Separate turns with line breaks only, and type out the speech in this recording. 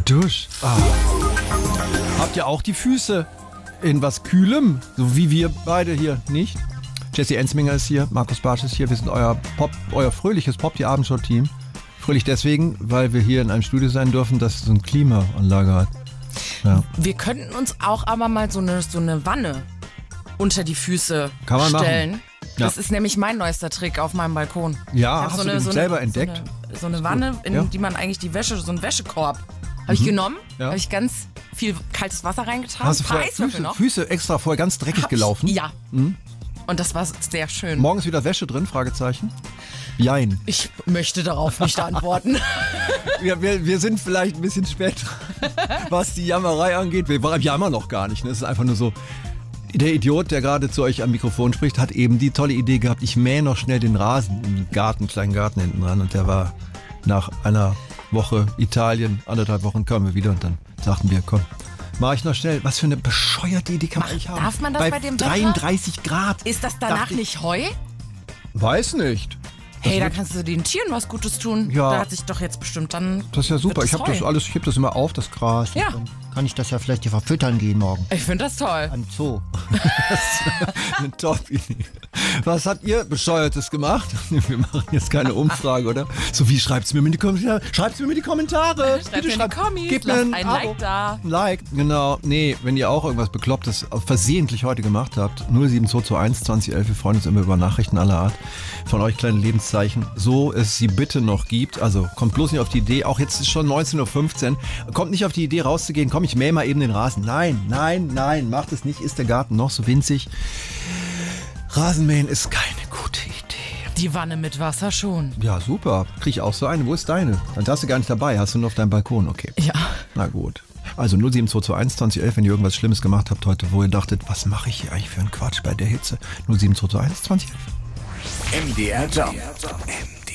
Dusch. Habt ihr auch die Füße in was Kühlem? So wie wir beide hier nicht? Jesse Ensminger ist hier, Markus Bartsch ist hier. Wir sind euer fröhliches Pop, die Abendshow-Team. Fröhlich deswegen, weil wir hier in einem Studio sein dürfen, das so eine Klimaanlage hat. Ja.
Wir könnten uns auch aber mal so eine Wanne unter die Füße
Kann man
stellen.
machen. Ja.
Das ist nämlich mein neuester Trick auf meinem Balkon.
Ja,
Ich hab
hast du den selber entdeckt?
So eine Wanne, in die man eigentlich die Wäsche, so einen Wäschekorb, habe ich genommen, habe ich ganz viel kaltes Wasser reingetan.
Hast du vorher Füße extra vorher ganz dreckig gelaufen?
Ja. Und das war sehr schön.
Morgen ist wieder Wäsche drin? Fragezeichen. Jein.
Ich möchte darauf nicht antworten.
Wir sind vielleicht ein bisschen spät dran, was die Jammerei angeht. Wir jammern noch gar nicht. Ne? Es ist einfach nur so, der Idiot, der gerade zu euch am Mikrofon spricht, hat eben die tolle Idee gehabt, ich mähe noch schnell den Rasen im Garten, kleinen Garten hinten dran. Und der war nach einer Woche Italien, 1,5 Wochen kamen wir wieder und dann sagten wir, komm, mach ich noch schnell. Was für eine bescheuerte Idee kann man eigentlich haben?
Darf man das bei dem
33 Grad.
Ist das danach nicht Heu?
Weiß nicht.
Hey, da kannst du den Tieren was Gutes tun.
Ja.
Da hat sich doch jetzt bestimmt dann...
Das ist ja super. Ich
Heu.
heb das immer auf, das Gras.
Ja.
Dann kann ich das ja vielleicht hier verfüttern gehen morgen.
Ich finde das toll.
Am Zoo. Das ist eine Top-Idee. Was habt ihr Bescheuertes gemacht? Wir machen jetzt keine Umfrage, oder? Sophie, schreibt's mir in die Kommentare. Schreibt's mir in die Kommentare.
Schreibt mir in die Kommis.
Gebt mir
Lasst
ein
ein
Abo.
Like da.
Ein Like, genau. Nee, wenn ihr auch irgendwas Beklopptes versehentlich heute gemacht habt, 07221 2011. Wir freuen uns immer über Nachrichten aller Art. Von euch kleine Lebenszeichen. So es sie bitte noch gibt. Also kommt bloß nicht auf die Idee. Auch jetzt ist schon 19.15 Uhr. Kommt nicht auf die Idee rauszugehen. Komm, ich mähe mal eben den Rasen. Nein. Macht es nicht. Ist der Garten noch so winzig? Rasenmähen ist keine gute Idee.
Die Wanne mit Wasser schon.
Ja, super. Krieg ich auch so eine. Wo ist deine? Dann hast du gar nicht dabei. Hast du nur auf deinem Balkon. Okay.
Ja.
Na gut. Also 07221 2011, wenn ihr irgendwas Schlimmes gemacht habt heute, wo ihr dachtet, was mache ich hier eigentlich für einen Quatsch bei der Hitze? 07221 2011.
MDR Jump.